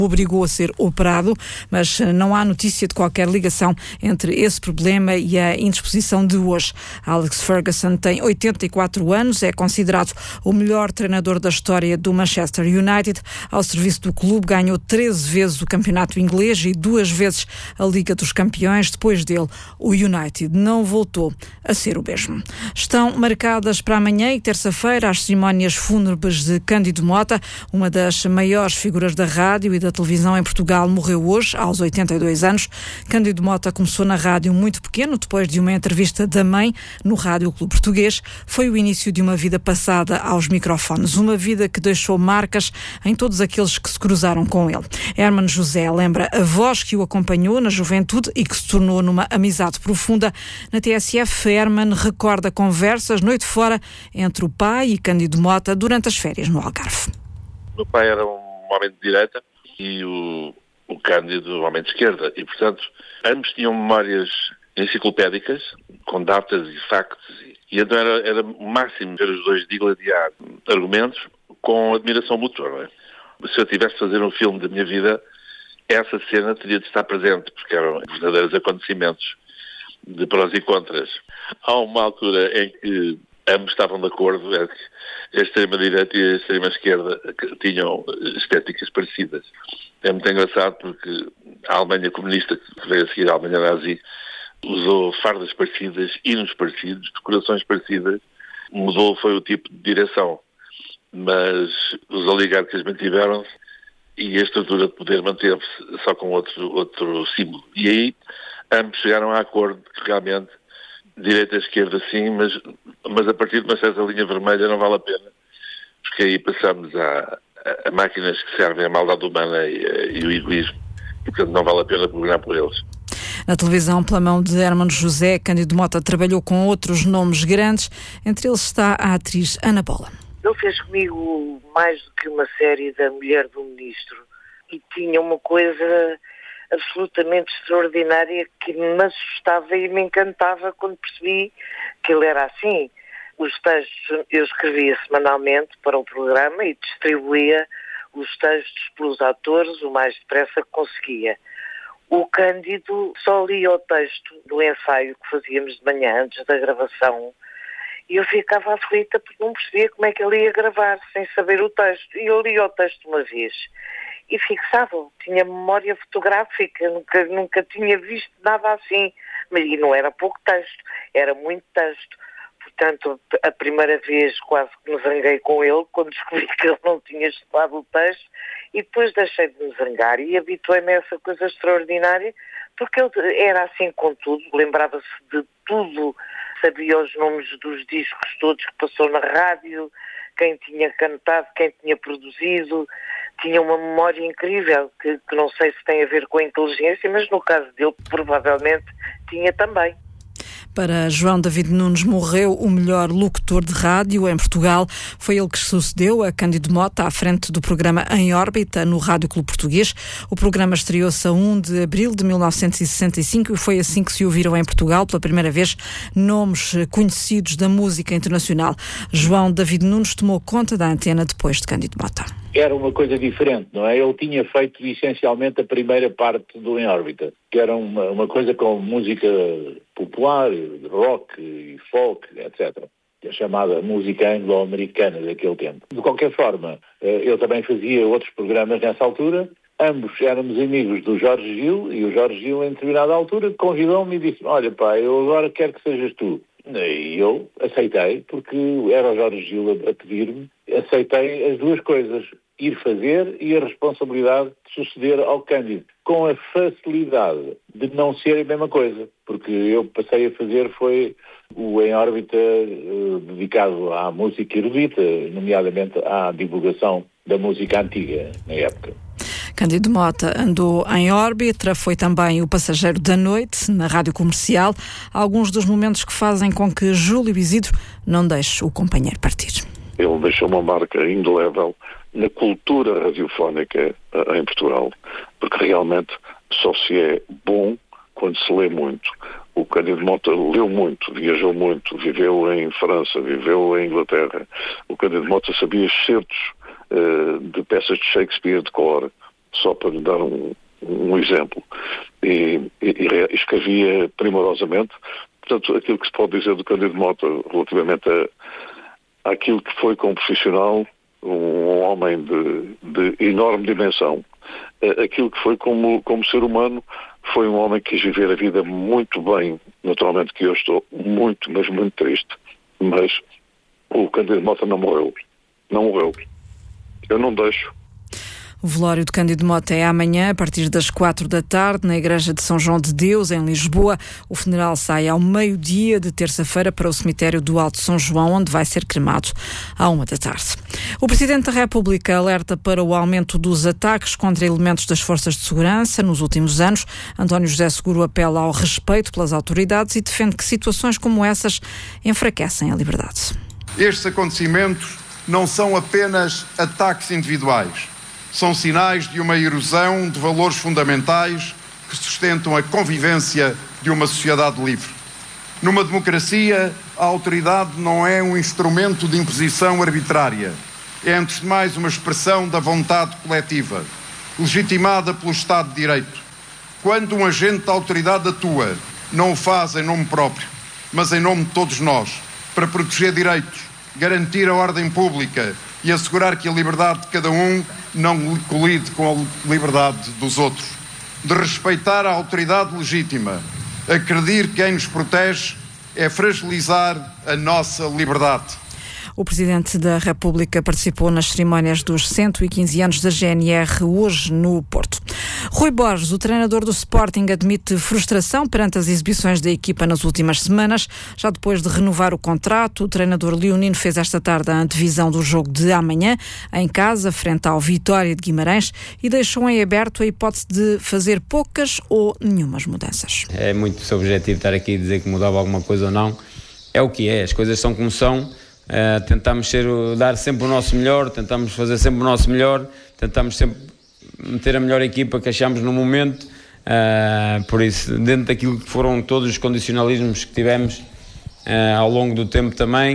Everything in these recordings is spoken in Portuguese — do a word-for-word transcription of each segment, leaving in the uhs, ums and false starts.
o obrigou a ser operado, mas não há notícia de qualquer ligação entre esse problema e a indisposição de hoje. Alex Ferguson tem oitenta e quatro anos, é considerado o melhor treinador da história do Manchester United. Ao serviço do clube, ganhou treze vezes o campeonato inglês e duas vezes a Liga dos Campeões. Depois dele, o United não voltou a ser o mesmo. Estão marcadas para amanhã e terça-feira as cerimónias fúnebres de Cândido Mota, uma das maiores figuras da rádio e da televisão em Portugal. Morreu hoje, aos oitenta e dois anos. Cândido Mota começou na rádio muito pequeno, depois de uma entrevista da mãe no Rádio Clube Português. Foi o início de uma vida passada aos microfones, uma vida que deixou marcas em todos aqueles que se cruzaram com ele. Hermano José lembra a voz que o acompanhou na juventude e que se tornou numa amizade profunda. Na T S F, Hermano recorda conversas noite fora entre o pai e Cândido Mota durante as férias no Algarve. O pai era um homem de direita e o, o Cândido um homem de esquerda e, portanto, ambos tinham memórias enciclopédicas com datas e factos e, e então era, era o máximo ver os dois digladiar argumentos com admiração mútua, não é? Se eu tivesse de fazer um filme da minha vida, essa cena teria de estar presente, porque eram verdadeiros acontecimentos de prós e contras. Há uma altura em que ambos estavam de acordo, é que a extrema-direita e a extrema-esquerda tinham estéticas parecidas. É muito engraçado porque a Alemanha comunista, que veio a seguir a Alemanha nazi, usou fardas parecidas, hinos parecidos, decorações parecidas. Mudou foi o tipo de direção, mas os oligarcas mantiveram-se e a estrutura de poder manteve-se só com outro, outro símbolo. E aí ambos chegaram a acordo que realmente direita e esquerda sim, mas, mas a partir de uma certa linha vermelha não vale a pena, porque aí passamos a, a, a máquinas que servem à maldade humana e, a, e o egoísmo, e portanto não vale a pena governar por eles. Na televisão, pela mão de Hermano José, Cândido Mota trabalhou com outros nomes grandes, entre eles está a atriz Ana Bola. Ele fez comigo mais do que uma série da Mulher do Ministro e tinha uma coisa absolutamente extraordinária que me assustava e me encantava quando percebi que ele era assim. Os textos eu escrevia semanalmente para o programa e distribuía os textos pelos atores o mais depressa que conseguia. O Cândido só lia o texto do ensaio que fazíamos de manhã antes da gravação e eu ficava aflita porque não percebia como é que ele ia gravar sem saber o texto. E eu lia o texto uma vez e fixava, tinha memória fotográfica, nunca, nunca tinha visto nada assim. Mas e não era pouco texto, era muito texto. Portanto, a primeira vez quase que me zanguei com ele, quando descobri que ele não tinha estudado o texto, e depois deixei de me zangar e habituei-me a essa coisa extraordinária, porque ele era assim com tudo, lembrava-se de tudo, sabia os nomes dos discos todos que passou na rádio, quem tinha cantado, quem tinha produzido, tinha uma memória incrível, que, que não sei se tem a ver com a inteligência, mas no caso dele provavelmente tinha também. Para João David Nunes, morreu o melhor locutor de rádio em Portugal. Foi ele que sucedeu a Cândido Mota à frente do programa Em Órbita, no Rádio Clube Português. O programa estreou-se a primeiro de abril de mil novecentos e sessenta e cinco e foi assim que se ouviram em Portugal, pela primeira vez, nomes conhecidos da música internacional. João David Nunes tomou conta da antena depois de Cândido Mota. Era uma coisa diferente, não é? Ele tinha feito essencialmente a primeira parte do Em Órbita, que era uma, uma coisa com música popular, rock e folk, etcétera. A chamada música anglo-americana daquele tempo. De qualquer forma, eu também fazia outros programas nessa altura. Ambos éramos amigos do Jorge Gil e o Jorge Gil, em determinada altura, convidou-me e disse: olha pá, eu agora quero que sejas tu. E eu aceitei, porque era o Jorge Gil a, a pedir-me. Aceitei as duas coisas, ir fazer e a responsabilidade de suceder ao Cândido, com a facilidade de não ser a mesma coisa, porque eu passei a fazer foi o Em Órbita eh, dedicado à música erudita, nomeadamente à divulgação da música antiga, na época. Cândido Mota andou em órbita, foi também o passageiro da noite na rádio comercial, alguns dos momentos que fazem com que Júlio Isidro não deixe o companheiro partir. Ele deixou uma marca indelével na cultura radiofónica uh, em Portugal, porque realmente só se é bom quando se lê muito. O Cândido Mota leu muito, viajou muito, viveu em França, viveu em Inglaterra. O Cândido Mota sabia excertos uh, de peças de Shakespeare de cor. só para lhe dar um, um exemplo, e, e, e escrevia primorosamente. Portanto, aquilo que se pode dizer do Cândido Mota relativamente a, àquilo que foi como profissional, um homem de, de enorme dimensão, aquilo que foi como, como ser humano, foi um homem que quis viver a vida muito bem. Naturalmente que eu estou muito, mas muito triste, mas o Cândido Mota não morreu. Não morreu. Eu não deixo. O velório de Cândido Mota é amanhã, a partir das quatro da tarde, na Igreja de São João de Deus, em Lisboa. O funeral sai ao meio-dia de terça-feira para o cemitério do Alto São João, onde vai ser cremado à uma da tarde. O Presidente da República alerta para o aumento dos ataques contra elementos das forças de segurança nos últimos anos. António José Seguro apela ao respeito pelas autoridades e defende que situações como essas enfraquecem a liberdade. Estes acontecimentos não são apenas ataques individuais. São sinais de uma erosão de valores fundamentais que sustentam a convivência de uma sociedade livre. Numa democracia, a autoridade não é um instrumento de imposição arbitrária. É, antes de mais, uma expressão da vontade coletiva, legitimada pelo Estado de Direito. Quando um agente da autoridade atua, não o faz em nome próprio, mas em nome de todos nós, para proteger direitos, garantir a ordem pública e assegurar que a liberdade de cada um não colide com a liberdade dos outros. De respeitar a autoridade legítima, acreditar que quem nos protege é fragilizar a nossa liberdade. O Presidente da República participou nas cerimónias dos cento e quinze anos da G N R hoje no Porto. Rui Borges, o treinador do Sporting, admite frustração perante as exibições da equipa nas últimas semanas. Já depois de renovar o contrato, o treinador leonino fez esta tarde a antevisão do jogo de amanhã, em casa, frente ao Vitória de Guimarães, e deixou em aberto a hipótese de fazer poucas ou nenhumas mudanças. É muito subjetivo estar aqui a dizer que mudava alguma coisa ou não. É o que é, as coisas são como são. Uh, tentamos ser, dar sempre o nosso melhor, tentamos fazer sempre o nosso melhor, tentamos sempre meter a melhor equipa que achamos no momento, uh, por isso, dentro daquilo que foram todos os condicionalismos que tivemos uh, ao longo do tempo também,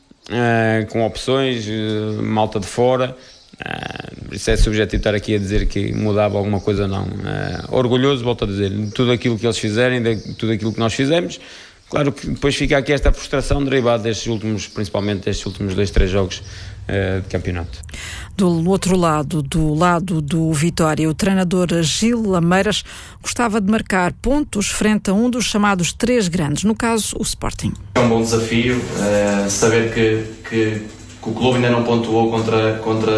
uh, com opções, uh, malta de fora, uh, por isso é subjetivo estar aqui a dizer que mudava alguma coisa ou não. Uh, orgulhoso, volto a dizer, de tudo aquilo que eles fizerem, de tudo aquilo que nós fizemos. Claro que depois fica aqui esta frustração derivada destes últimos, principalmente destes últimos dois, três jogos uh, de campeonato. Do outro lado, do lado do Vitória, o treinador Gil Lameiras gostava de marcar pontos frente a um dos chamados três grandes, no caso o Sporting. É um bom desafio uh, saber que, que, que o clube ainda não pontuou contra, contra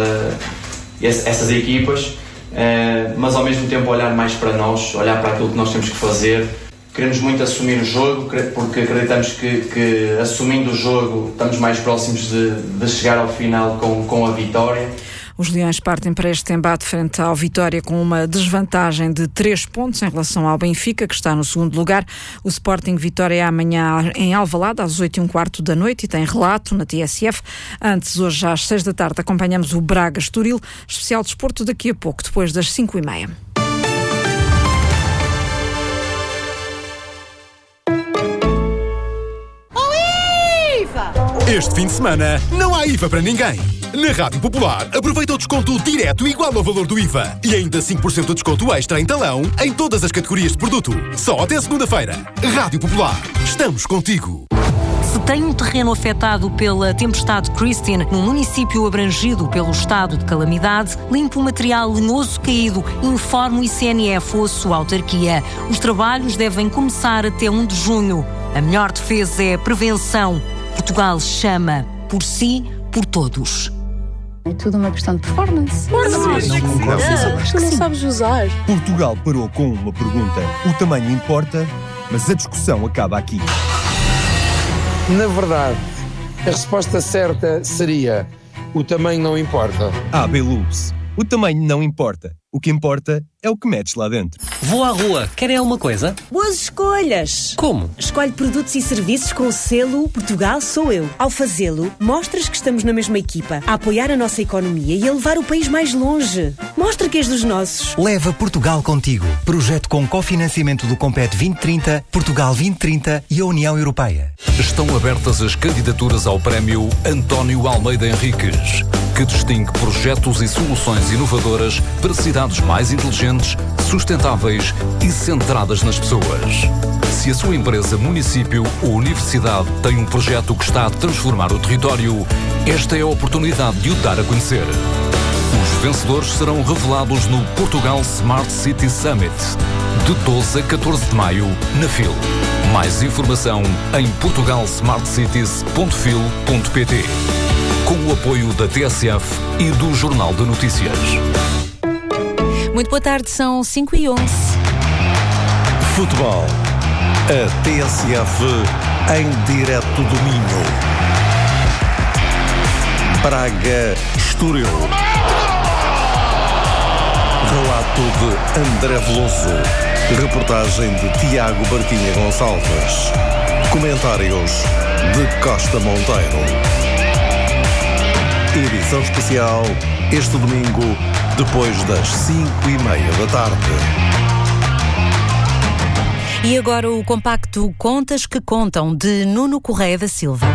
essas equipas, uh, mas ao mesmo tempo olhar mais para nós, olhar para aquilo que nós temos que fazer. Queremos muito assumir o jogo, porque acreditamos que, que assumindo o jogo estamos mais próximos de, de chegar ao final com, com a vitória. Os Leões partem para este embate frente ao Vitória com uma desvantagem de três pontos em relação ao Benfica, que está no segundo lugar. O Sporting Vitória é amanhã em Alvalade, às oito e um quarto da noite, e tem relato na T S F. Antes, hoje às seis da tarde, acompanhamos o Braga Estoril, especial desporto daqui a pouco, depois das cinco e meia. Este fim de semana não há I V A para ninguém. Na Rádio Popular, aproveita o desconto direto igual ao valor do I V A. E ainda cinco por cento de desconto extra em talão em todas as categorias de produto. Só até segunda-feira. Rádio Popular. Estamos contigo. Se tem um terreno afetado pela tempestade Christine, num município abrangido pelo estado de calamidade, limpe o material lenhoso caído, informe o I C N F ou a sua autarquia. Os trabalhos devem começar até um de junho. A melhor defesa é a prevenção. Portugal chama por si, por todos. É tudo uma questão de performance. Não, não concordo. Acho que não sabes usar. Portugal parou com uma pergunta. O tamanho importa, mas a discussão acaba aqui. Na verdade, a resposta certa seria: o tamanho não importa. A B Luz. O tamanho não importa. O que importa é o que metes lá dentro. Vou à rua. Querem alguma coisa? Boas escolhas! Como? Escolhe produtos e serviços com o selo Portugal Sou Eu. Ao fazê-lo, mostras que estamos na mesma equipa, a apoiar a nossa economia e a levar o país mais longe. Mostra que és dos nossos. Leva Portugal contigo. Projeto com cofinanciamento do Compete vinte trinta, Portugal vinte trinta e a União Europeia. Estão abertas as candidaturas ao prémio António Almeida Henriques. que distingue projetos e soluções inovadoras para cidades mais inteligentes, sustentáveis e centradas nas pessoas. Se a sua empresa, município ou universidade tem um projeto que está a transformar o território, esta é a oportunidade de o dar a conhecer. Os vencedores serão revelados no Portugal Smart City Summit, de doze a catorze de maio, na F I L. Mais informação em portugal smart cities ponto fil ponto pt. Com o apoio da T S F e do Jornal de Notícias. Muito boa tarde, são cinco e onze. Futebol. A T S F em direto do Minho. Braga, Estoril. Relato de André Veloso. Reportagem de Tiago Barquinha Gonçalves. Comentários de Costa Monteiro. Edição especial este domingo, depois das cinco e meia da tarde. E agora o compacto Contas que Contam, de Nuno Correia da Silva.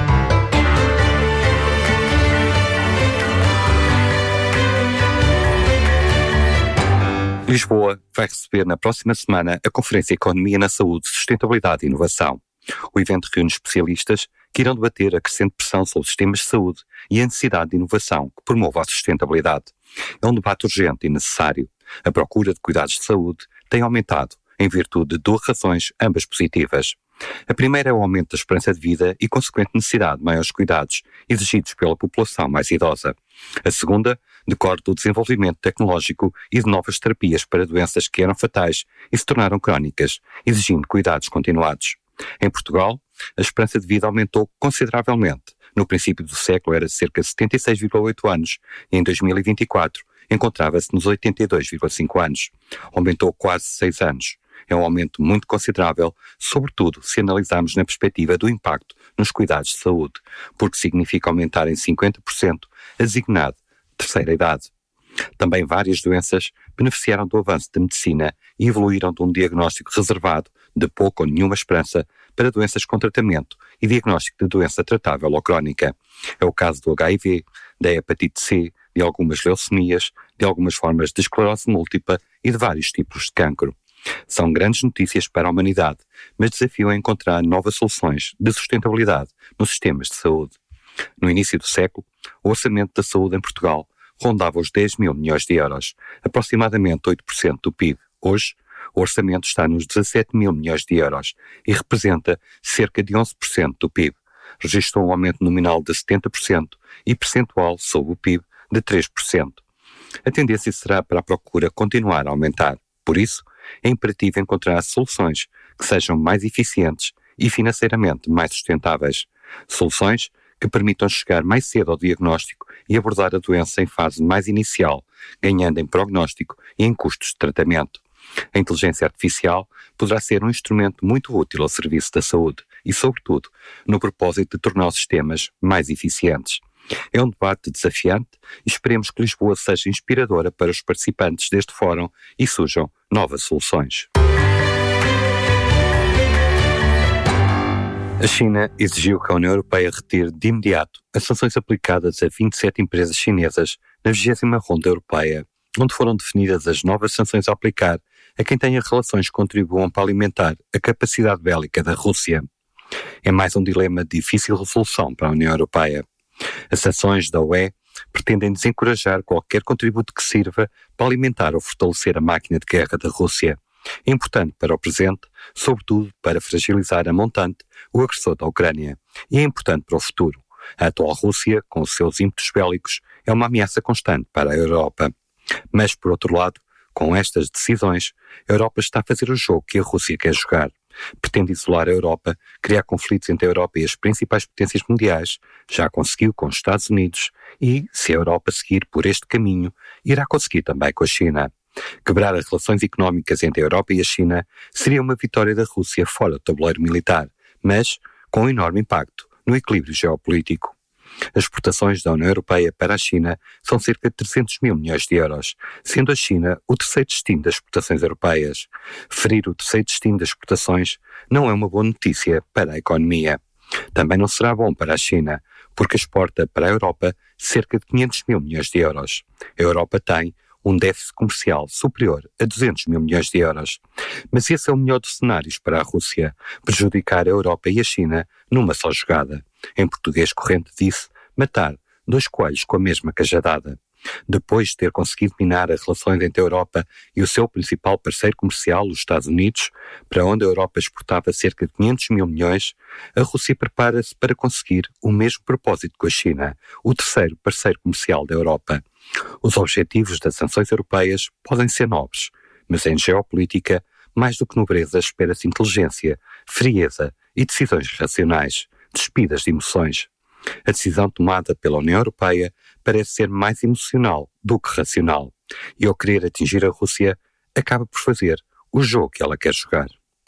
Lisboa vai receber na próxima semana a Conferência Economia na Saúde, Sustentabilidade e Inovação. O evento reúne especialistas que irão debater a crescente pressão sobre os sistemas de saúde e a necessidade de inovação que promova a sustentabilidade. É um debate urgente e necessário. A procura de cuidados de saúde tem aumentado em virtude de duas razões, ambas positivas. A primeira é o aumento da esperança de vida e consequente necessidade de maiores cuidados exigidos pela população mais idosa. A segunda decorre do desenvolvimento tecnológico e de novas terapias para doenças que eram fatais e se tornaram crónicas, exigindo cuidados continuados. Em Portugal, a esperança de vida aumentou consideravelmente. No princípio do século era de cerca de setenta e seis vírgula oito anos e em dois mil e vinte e quatro encontrava-se nos oitenta e dois vírgula cinco anos. Aumentou quase seis anos. É um aumento muito considerável, sobretudo se analisarmos na perspectiva do impacto nos cuidados de saúde, porque significa aumentar em cinquenta por cento a designada terceira idade. Também várias doenças beneficiaram do avanço da medicina e evoluíram de um diagnóstico reservado, de pouca ou nenhuma esperança, para doenças com tratamento e diagnóstico de doença tratável ou crónica. É o caso do H I V, da hepatite C, de algumas leucemias, de algumas formas de esclerose múltipla e de vários tipos de cancro. São grandes notícias para a humanidade, mas desafiam a encontrar novas soluções de sustentabilidade nos sistemas de saúde. No início do século, o orçamento da saúde em Portugal rondava os dez mil milhões de euros, aproximadamente oito por cento do P I B. Hoje, o orçamento está nos dezassete mil milhões de euros e representa cerca de onze por cento do P I B. Registrou um aumento nominal de setenta por cento e percentual sobre o P I B de três por cento. A tendência será para a procura continuar a aumentar. Por isso, é imperativo encontrar soluções que sejam mais eficientes e financeiramente mais sustentáveis. Soluções que permitam chegar mais cedo ao diagnóstico e abordar a doença em fase mais inicial, ganhando em prognóstico e em custos de tratamento. A inteligência artificial poderá ser um instrumento muito útil ao serviço da saúde e, sobretudo, no propósito de tornar os sistemas mais eficientes. É um debate desafiante e esperemos que Lisboa seja inspiradora para os participantes deste fórum e surjam novas soluções. A China exigiu que a União Europeia retire de imediato as sanções aplicadas a vinte e sete empresas chinesas na vigésima ronda europeia, onde foram definidas as novas sanções a aplicar a quem tenha relações que contribuam para alimentar a capacidade bélica da Rússia. É mais um dilema de difícil resolução para a União Europeia. As sanções da U E pretendem desencorajar qualquer contributo que sirva para alimentar ou fortalecer a máquina de guerra da Rússia. É importante para o presente, sobretudo para fragilizar a montante o agressor da Ucrânia. E é importante para o futuro. A atual Rússia, com os seus ímpetos bélicos, é uma ameaça constante para a Europa. Mas, por outro lado, com estas decisões, a Europa está a fazer o jogo que a Rússia quer jogar. Pretende isolar a Europa, criar conflitos entre a Europa e as principais potências mundiais, já conseguiu com os Estados Unidos e, se a Europa seguir por este caminho, irá conseguir também com a China. Quebrar as relações económicas entre a Europa e a China seria uma vitória da Rússia fora do tabuleiro militar, mas com um enorme impacto no equilíbrio geopolítico. As exportações da União Europeia para a China são cerca de trezentos mil milhões de euros, sendo a China o terceiro destino das exportações europeias. Ferir o terceiro destino das exportações não é uma boa notícia para a economia. Também não será bom para a China, porque exporta para a Europa cerca de quinhentos mil milhões de euros. A Europa tem um déficit comercial superior a duzentos mil milhões de euros. Mas esse é o melhor dos cenários para a Rússia, prejudicar a Europa e a China numa só jogada. Em português corrente disse, matar dois coelhos com a mesma cajadada. Depois de ter conseguido minar as relações entre a Europa e o seu principal parceiro comercial, os Estados Unidos, para onde a Europa exportava cerca de quinhentos mil milhões, a Rússia prepara-se para conseguir o mesmo propósito com a China, o terceiro parceiro comercial da Europa. Os objetivos das sanções europeias podem ser nobres, mas em geopolítica, mais do que nobreza, espera-se inteligência, frieza e decisões racionais, despidas de emoções. A decisão tomada pela União Europeia parece ser mais emocional do que racional, e ao querer atingir a Rússia, acaba por fazer o jogo que ela quer jogar.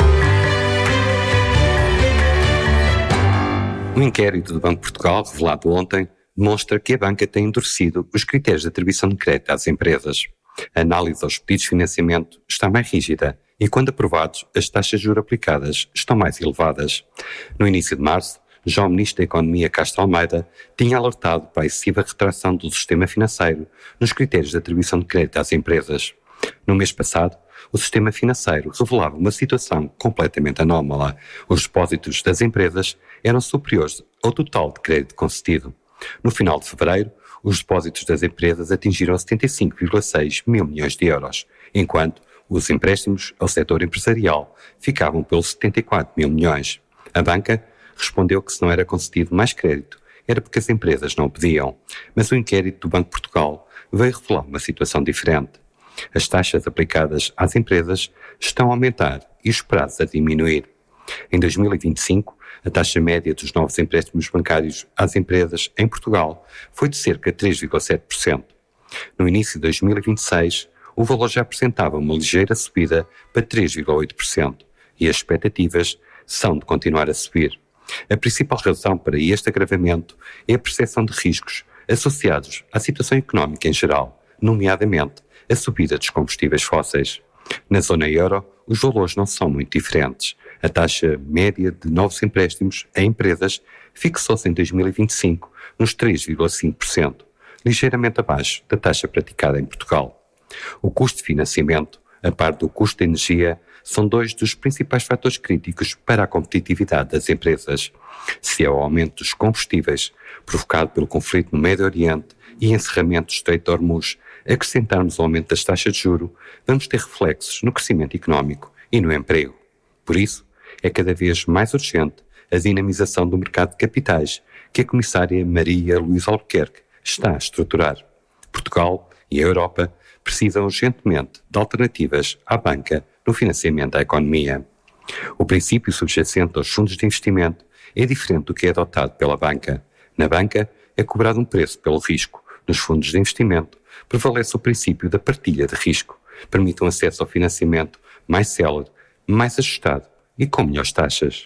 Um inquérito do Banco de Portugal, revelado ontem, demonstra que a banca tem endurecido os critérios de atribuição de crédito às empresas. A análise aos pedidos de financiamento está mais rígida e, quando aprovados, as taxas de juros aplicadas estão mais elevadas. No início de março, já o Ministro da Economia, Castro Almeida, tinha alertado para a excessiva retração do sistema financeiro nos critérios de atribuição de crédito às empresas. No mês passado, o sistema financeiro revelava uma situação completamente anómala. Os depósitos das empresas eram superiores ao total de crédito concedido. No final de fevereiro, os depósitos das empresas atingiram setenta e cinco vírgula seis mil milhões de euros, enquanto os empréstimos ao setor empresarial ficavam pelos setenta e quatro mil milhões. A banca respondeu que se não era concedido mais crédito, era porque as empresas não o pediam. Mas o inquérito do Banco de Portugal veio revelar uma situação diferente. As taxas aplicadas às empresas estão a aumentar e os prazos a diminuir. Em dois mil e vinte e cinco, a taxa média dos novos empréstimos bancários às empresas em Portugal foi de cerca de três vírgula sete por cento. No início de dois mil e vinte e seis, o valor já apresentava uma ligeira subida para três vírgula oito por cento e as expectativas são de continuar a subir. A principal razão para este agravamento é a percepção de riscos associados à situação económica em geral, nomeadamente a subida dos combustíveis fósseis. Na zona euro, os valores não são muito diferentes. A taxa média de novos empréstimos a empresas fixou-se em dois mil e vinte e cinco nos três vírgula cinco por cento, ligeiramente abaixo da taxa praticada em Portugal. O custo de financiamento, a par do custo de energia, são dois dos principais fatores críticos para a competitividade das empresas. Se é o aumento dos combustíveis, provocado pelo conflito no Médio Oriente e encerramento do Estreito de Hormuz, acrescentarmos o aumento das taxas de juros, vamos ter reflexos no crescimento económico e no emprego. Por isso, é cada vez mais urgente a dinamização do mercado de capitais que a Comissária Maria Luísa Albuquerque está a estruturar. Portugal e a Europa precisam urgentemente de alternativas à banca no financiamento da economia. O princípio subjacente aos fundos de investimento é diferente do que é adotado pela banca. Na banca é cobrado um preço pelo risco. Nos fundos de investimento prevalece o princípio da partilha de risco. Permite um acesso ao financiamento mais célere, mais ajustado e com melhores taxas.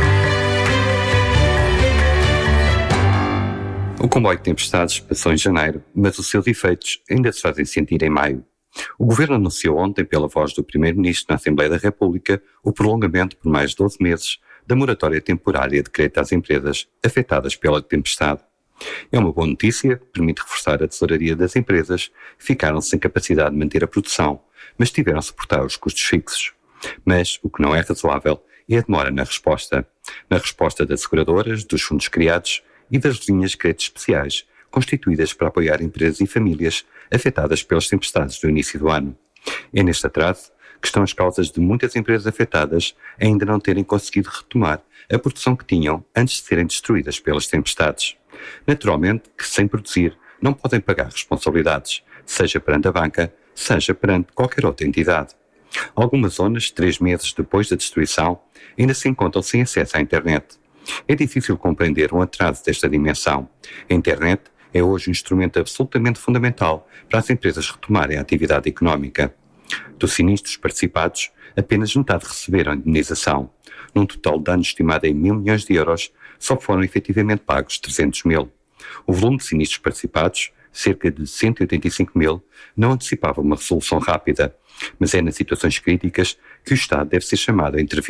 O comboio de tempestades passou em janeiro, mas os seus efeitos ainda se fazem sentir em maio. O Governo anunciou ontem, pela voz do Primeiro-Ministro na Assembleia da República, o prolongamento por mais doze meses da moratória temporária de crédito às empresas afetadas pela tempestade. É uma boa notícia, permite reforçar a tesouraria das empresas que ficaram sem capacidade de manter a produção, mas tiveram a suportar os custos fixos. Mas o que não é razoável é a demora na resposta. Na resposta das seguradoras, dos fundos criados e das linhas de crédito especiais, constituídas para apoiar empresas e famílias afetadas pelas tempestades do início do ano. É neste atraso que estão as causas de muitas empresas afetadas ainda não terem conseguido retomar a produção que tinham antes de serem destruídas pelas tempestades. Naturalmente que, sem produzir, não podem pagar responsabilidades, seja perante a banca, seja perante qualquer outra entidade. Algumas zonas, três meses depois da destruição, ainda se encontram sem acesso à internet. É difícil compreender um atraso desta dimensão. A internet é hoje um instrumento absolutamente fundamental para as empresas retomarem a atividade económica. Dos sinistros participados, apenas metade receberam indemnização. Num total de danos estimado em mil milhões de euros, só foram efetivamente pagos trezentos mil. O volume de sinistros participados, cerca de cento e oitenta e cinco mil, não antecipava uma resolução rápida, mas é nas situações críticas que o Estado deve ser chamado a intervir.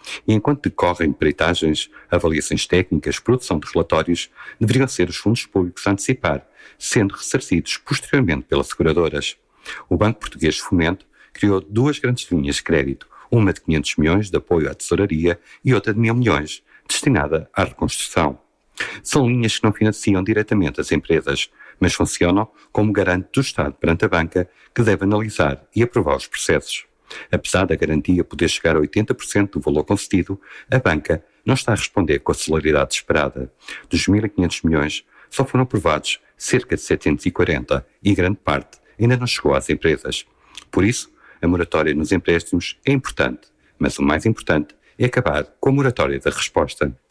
E enquanto decorrem peritagens, avaliações técnicas, produção de relatórios, deveriam ser os fundos públicos a antecipar, sendo ressarcidos posteriormente pelas seguradoras. O Banco Português de Fomento criou duas grandes linhas de crédito, uma de quinhentos milhões de apoio à tesouraria e outra de mil milhões, destinada à reconstrução. São linhas que não financiam diretamente as empresas, mas funcionam como garante do Estado perante a banca, que deve analisar e aprovar os processos. Apesar da garantia poder chegar a oitenta por cento do valor concedido, a banca não está a responder com a celeridade esperada. Dos mil e quinhentos milhões, só foram aprovados cerca de setecentos e quarenta e grande parte ainda não chegou às empresas. Por isso, a moratória nos empréstimos é importante, mas o mais importante é acabar com a moratória da resposta.